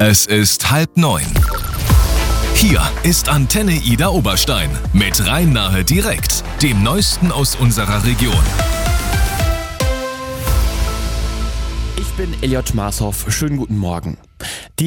Es ist 8:30. Hier ist Antenne Ida Oberstein mit Rhein-Nahe direkt, dem Neuesten aus unserer Region. Ich bin Elliot Marshoff. Schönen guten Morgen. Die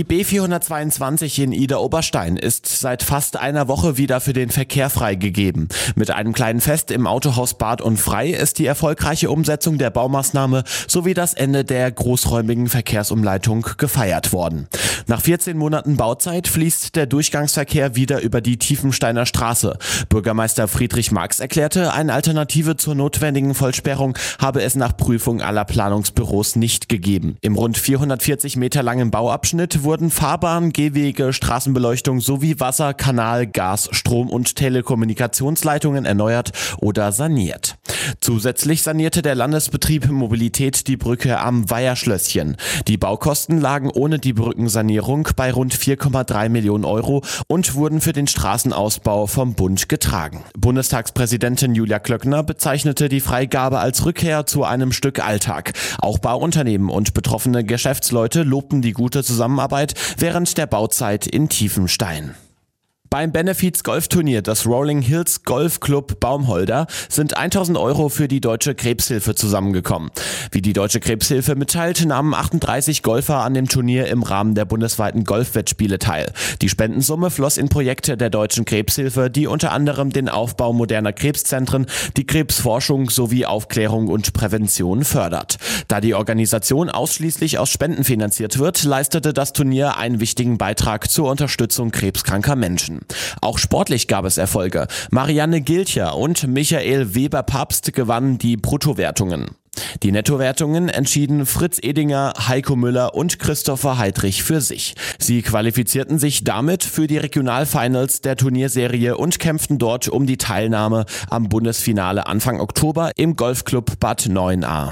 B422 in Ida-Oberstein ist seit fast einer Woche wieder für den Verkehr freigegeben. Mit einem kleinen Fest im Autohaus Bad und Frei ist die erfolgreiche Umsetzung der Baumaßnahme sowie das Ende der großräumigen Verkehrsumleitung gefeiert worden. Nach 14 Monaten Bauzeit fließt der Durchgangsverkehr wieder über die Tiefensteiner Straße. Bürgermeister Friedrich Marx erklärte, eine Alternative zur notwendigen Vollsperrung habe es nach Prüfung aller Planungsbüros nicht gegeben. Im rund 440 Meter langen Bauabschnitt wurden Fahrbahn, Gehwege, Straßenbeleuchtung sowie Wasser-, Kanal-, Gas-, Strom- und Telekommunikationsleitungen erneuert oder saniert. Zusätzlich sanierte der Landesbetrieb Mobilität die Brücke am Weiherschlösschen. Die Baukosten lagen ohne die Brückensanierung bei rund 4,3 Millionen Euro und wurden für den Straßenausbau vom Bund getragen. Bundestagspräsidentin Julia Klöckner bezeichnete die Freigabe als Rückkehr zu einem Stück Alltag. Auch Bauunternehmen und betroffene Geschäftsleute lobten die gute Zusammenarbeit während der Bauzeit in Tiefenstein. Beim Benefiz-Golfturnier des Rolling Hills Golf Club Baumholder sind 1.000 Euro für die Deutsche Krebshilfe zusammengekommen. Wie die Deutsche Krebshilfe mitteilt, nahmen 38 Golfer an dem Turnier im Rahmen der bundesweiten Golfwettspiele teil. Die Spendensumme floss in Projekte der Deutschen Krebshilfe, die unter anderem den Aufbau moderner Krebszentren, die Krebsforschung sowie Aufklärung und Prävention fördert. Da die Organisation ausschließlich aus Spenden finanziert wird, leistete das Turnier einen wichtigen Beitrag zur Unterstützung krebskranker Menschen. Auch sportlich gab es Erfolge. Marianne Gilcher und Michael Weber-Papst gewannen die Bruttowertungen. Die Nettowertungen entschieden Fritz Edinger, Heiko Müller und Christopher Heidrich für sich. Sie qualifizierten sich damit für die Regionalfinals der Turnierserie und kämpften dort um die Teilnahme am Bundesfinale Anfang Oktober im Golfclub Bad 9a.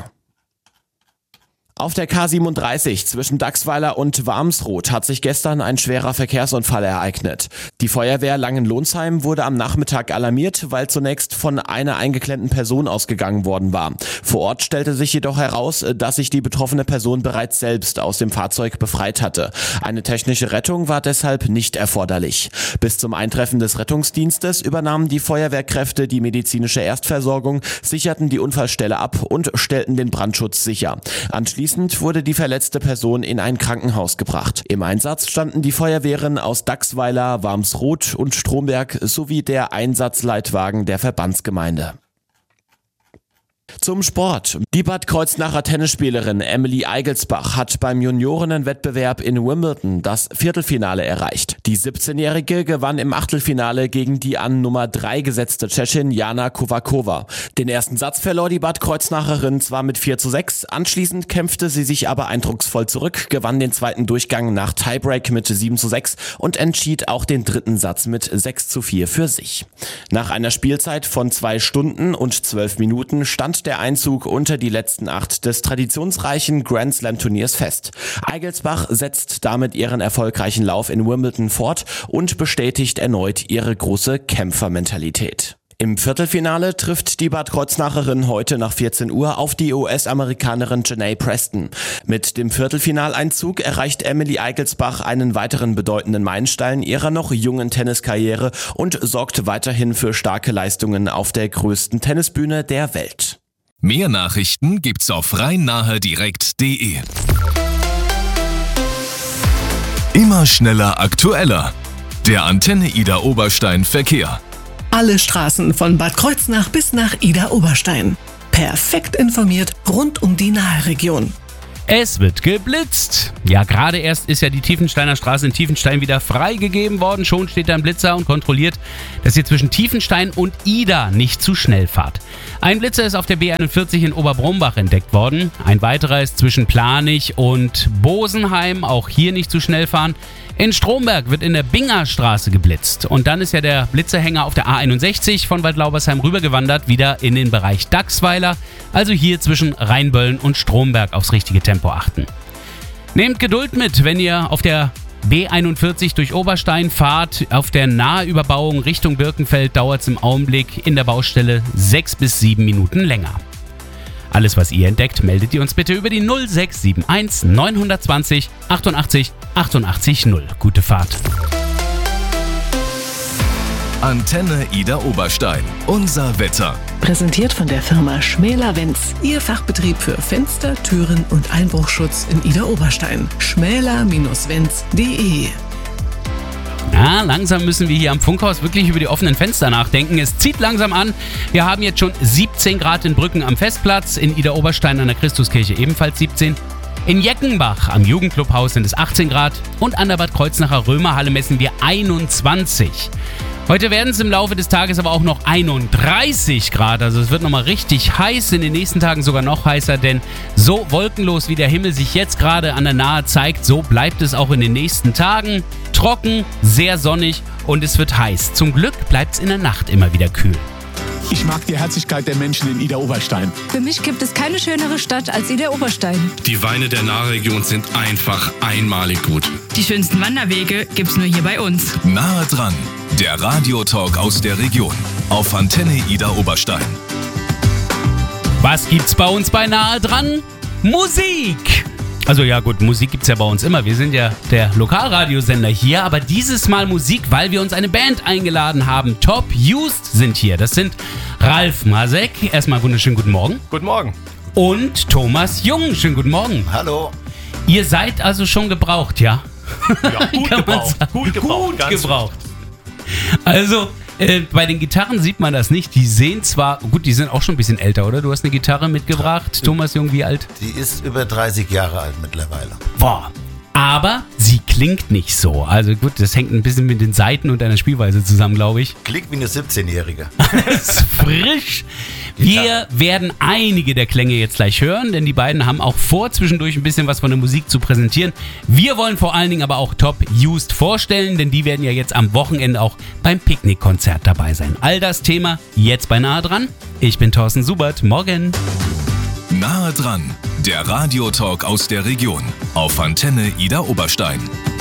Auf der K37 zwischen Dachsweiler und Warmsroth hat sich gestern ein schwerer Verkehrsunfall ereignet. Die Feuerwehr Langenlohnsheim wurde am Nachmittag alarmiert, weil zunächst von einer eingeklemmten Person ausgegangen worden war. Vor Ort stellte sich jedoch heraus, dass sich die betroffene Person bereits selbst aus dem Fahrzeug befreit hatte. Eine technische Rettung war deshalb nicht erforderlich. Bis zum Eintreffen des Rettungsdienstes übernahmen die Feuerwehrkräfte die medizinische Erstversorgung, sicherten die Unfallstelle ab und stellten den Brandschutz sicher. Anschließend wurde die verletzte Person in ein Krankenhaus gebracht. Im Einsatz standen die Feuerwehren aus Dachsweiler, Warmsroth und Stromberg sowie der Einsatzleitwagen der Verbandsgemeinde. Zum Sport. Die Bad Kreuznacher Tennisspielerin Emily Eigelsbach hat beim Juniorinnenwettbewerb in Wimbledon das Viertelfinale erreicht. Die 17-Jährige gewann im Achtelfinale gegen die an Nummer 3 gesetzte Tschechin Jana Kováčová. Den ersten Satz verlor die Bad Kreuznacherin zwar mit 4:6, anschließend kämpfte sie sich aber eindrucksvoll zurück, gewann den zweiten Durchgang nach Tiebreak mit 7:6 und entschied auch den dritten Satz mit 6:4 für sich. Nach einer Spielzeit von 2 Stunden und 12 Minuten stand der Einzug unter die letzten 8 des traditionsreichen Grand Slam Turniers fest. Eigelsbach setzt damit ihren erfolgreichen Lauf in Wimbledon fort und bestätigt erneut ihre große Kämpfermentalität. Im Viertelfinale trifft die Bad Kreuznacherin heute nach 14 Uhr auf die US-Amerikanerin Janay Preston. Mit dem Viertelfinaleinzug erreicht Emily Eigelsbach einen weiteren bedeutenden Meilenstein ihrer noch jungen Tenniskarriere und sorgt weiterhin für starke Leistungen auf der größten Tennisbühne der Welt. Mehr Nachrichten gibt's auf rhein-nahe-direkt.de. Immer schneller, aktueller. Der Antenne Ida Oberstein Verkehr. Alle Straßen von Bad Kreuznach bis nach Ida Oberstein. Perfekt informiert rund um die Naheregion. Es wird geblitzt. Ja, gerade erst ist ja die Tiefensteiner Straße in Tiefenstein wieder freigegeben worden. Schon steht da ein Blitzer und kontrolliert, dass ihr zwischen Tiefenstein und Ida nicht zu schnell fahrt. Ein Blitzer ist auf der B41 in Oberbrombach entdeckt worden. Ein weiterer ist zwischen Planich und Bosenheim. Auch hier nicht zu schnell fahren. In Stromberg wird in der Bingerstraße geblitzt. Und dann ist ja der Blitzerhänger auf der A61 von Waldlaubersheim rübergewandert, wieder in den Bereich Dachsweiler. Also hier zwischen Rheinböllen und Stromberg aufs richtige Tempo achten. Nehmt Geduld mit, wenn ihr auf der B41 durch Oberstein fahrt. Auf der Nahüberbauung Richtung Birkenfeld dauert es im Augenblick in der Baustelle 6 bis 7 Minuten länger. Alles, was ihr entdeckt, meldet ihr uns bitte über die 0671 920 88 88 0. Gute Fahrt. Antenne Ida Oberstein. Unser Wetter. Präsentiert von der Firma Schmäler-Wenz. Ihr Fachbetrieb für Fenster, Türen und Einbruchschutz in Ida Oberstein. schmäler-wenz.de. Ja, langsam müssen wir hier am Funkhaus wirklich über die offenen Fenster nachdenken. Es zieht langsam an. Wir haben jetzt schon 17 Grad in Brücken am Festplatz, in Ida Oberstein an der Christuskirche ebenfalls 17. In Jeckenbach am Jugendclubhaus sind es 18 Grad und an der Bad Kreuznacher Römerhalle messen wir 21. Heute werden es im Laufe des Tages aber auch noch 31 Grad, also es wird nochmal richtig heiß, in den nächsten Tagen sogar noch heißer, denn so wolkenlos wie der Himmel sich jetzt gerade an der Nahe zeigt, so bleibt es auch in den nächsten Tagen. Trocken, sehr sonnig und es wird heiß. Zum Glück bleibt es in der Nacht immer wieder kühl. Ich mag die Herzlichkeit der Menschen in Ida Oberstein. Für mich gibt es keine schönere Stadt als Ida Oberstein. Die Weine der Nahregion sind einfach einmalig gut. Die schönsten Wanderwege gibt's nur hier bei uns. Nahe dran. Der Radiotalk aus der Region. Auf Antenne Ida Oberstein. Was gibt's bei uns bei Nahe dran? Musik! Also ja gut, Musik gibt's ja bei uns immer. Wir sind ja der Lokalradiosender hier, aber dieses Mal Musik, weil wir uns eine Band eingeladen haben. Top Used sind hier. Das sind Ralf Masek. Erstmal wunderschönen guten Morgen. Guten Morgen. Und Thomas Jung. Schönen guten Morgen. Hallo. Ihr seid also schon gebraucht, ja? Ja, gut gebraucht. Gut gebraucht. Also, bei den Gitarren sieht man das nicht. Die sehen zwar, gut, die sind auch schon ein bisschen älter, oder? Du hast eine Gitarre mitgebracht. Thomas Jung, wie alt? Die ist über 30 Jahre alt mittlerweile. Boah. Aber sie klingt nicht so. Also gut, das hängt ein bisschen mit den Saiten und deiner Spielweise zusammen, glaube ich. Klingt wie eine 17-Jährige. Ist frisch. Wir werden einige der Klänge jetzt gleich hören, denn die beiden haben auch vor, zwischendurch ein bisschen was von der Musik zu präsentieren. Wir wollen vor allen Dingen aber auch Top Used vorstellen, denn die werden ja jetzt am Wochenende auch beim Picknickkonzert dabei sein. All das Thema jetzt bei Nahe dran. Ich bin Thorsten Subert. Morgen. Nahe dran. Der Radiotalk aus der Region. Auf Antenne Ida Oberstein.